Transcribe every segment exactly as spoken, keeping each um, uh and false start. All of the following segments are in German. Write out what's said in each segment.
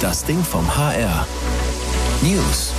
Das Ding vom H R. News.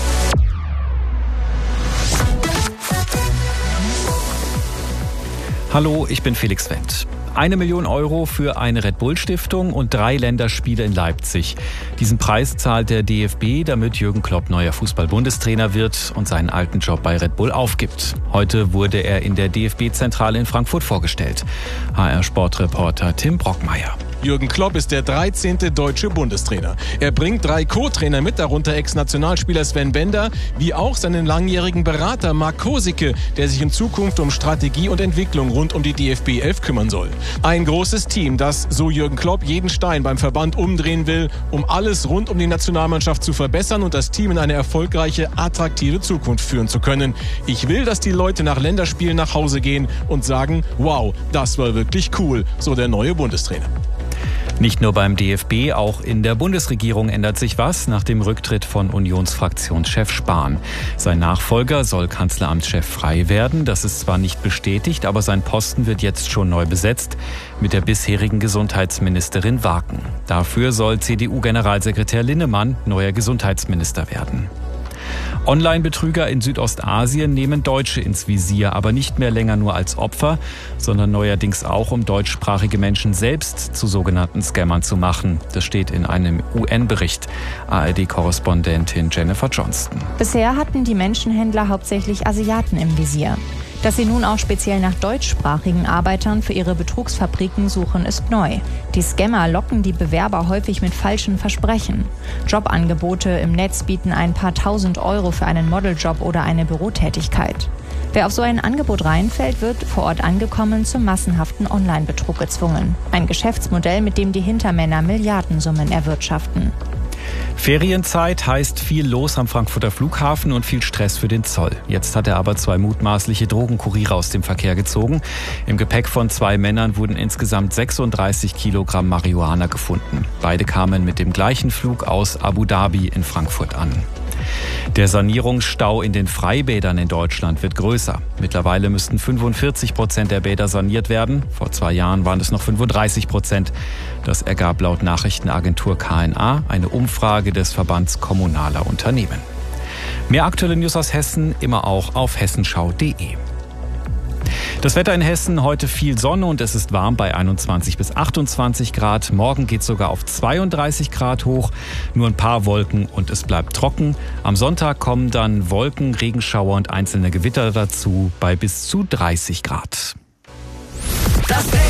Hallo, ich bin Felix Wendt. Eine Million Euro für eine Red Bull Stiftung und drei Länderspiele in Leipzig. Diesen Preis zahlt der D F B, damit Jürgen Klopp neuer Fußball-Bundestrainer wird und seinen alten Job bei Red Bull aufgibt. Heute wurde er in der D F B-Zentrale in Frankfurt vorgestellt. H R-Sportreporter Tim Brockmeier. Jürgen Klopp ist der dreizehnte deutsche Bundestrainer. Er bringt drei Co-Trainer mit, darunter Ex-Nationalspieler Sven Bender, wie auch seinen langjährigen Berater Marc Kosicke, der sich in Zukunft um Strategie und Entwicklung rund um die D F B elf kümmern soll. Ein großes Team, das, so Jürgen Klopp, jeden Stein beim Verband umdrehen will, um alles rund um die Nationalmannschaft zu verbessern und das Team in eine erfolgreiche, attraktive Zukunft führen zu können. Ich will, dass die Leute nach Länderspielen nach Hause gehen und sagen, wow, das war wirklich cool, so der neue Bundestrainer. Nicht nur beim D F B, auch in der Bundesregierung ändert sich was nach dem Rücktritt von Unionsfraktionschef Spahn. Sein Nachfolger soll Kanzleramtschef Frey werden. Das ist zwar nicht bestätigt, aber sein Posten wird jetzt schon neu besetzt mit der bisherigen Gesundheitsministerin Waken. Dafür soll C D U-Generalsekretär Linnemann neuer Gesundheitsminister werden. Online-Betrüger in Südostasien nehmen Deutsche ins Visier, aber nicht mehr länger nur als Opfer, sondern neuerdings auch, um deutschsprachige Menschen selbst zu sogenannten Scammern zu machen. Das steht in einem U N-Bericht. A R D-Korrespondentin Jennifer Johnston. Bisher hatten die Menschenhändler hauptsächlich Asiaten im Visier. Dass sie nun auch speziell nach deutschsprachigen Arbeitern für ihre Betrugsfabriken suchen, ist neu. Die Scammer locken die Bewerber häufig mit falschen Versprechen. Jobangebote im Netz bieten ein paar tausend Euro für einen Modeljob oder eine Bürotätigkeit. Wer auf so ein Angebot reinfällt, wird vor Ort angekommen zum massenhaften Online-Betrug gezwungen. Ein Geschäftsmodell, mit dem die Hintermänner Milliardensummen erwirtschaften. Ferienzeit heißt viel los am Frankfurter Flughafen und viel Stress für den Zoll. Jetzt hat er aber zwei mutmaßliche Drogenkuriere aus dem Verkehr gezogen. Im Gepäck von zwei Männern wurden insgesamt sechsunddreißig Kilogramm Marihuana gefunden. Beide kamen mit dem gleichen Flug aus Abu Dhabi in Frankfurt an. Der Sanierungsstau in den Freibädern in Deutschland wird größer. Mittlerweile müssten fünfundvierzig Prozent der Bäder saniert werden. Vor zwei Jahren waren es noch fünfunddreißig Prozent. Das ergab laut Nachrichtenagentur K N A eine Umfrage des Verbands kommunaler Unternehmen. Mehr aktuelle News aus Hessen immer auch auf hessenschau punkt de. Das Wetter in Hessen, heute viel Sonne und es ist warm bei einundzwanzig bis achtundzwanzig Grad. Morgen geht es sogar auf zweiunddreißig Grad hoch, nur ein paar Wolken und es bleibt trocken. Am Sonntag kommen dann Wolken, Regenschauer und einzelne Gewitter dazu bei bis zu dreißig Grad. Das Ding.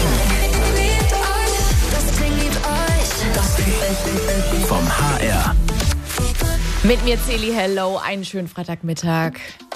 Das Ding euch. Das Ding vom H R. Mit mir Celi, hello, einen schönen Freitagmittag.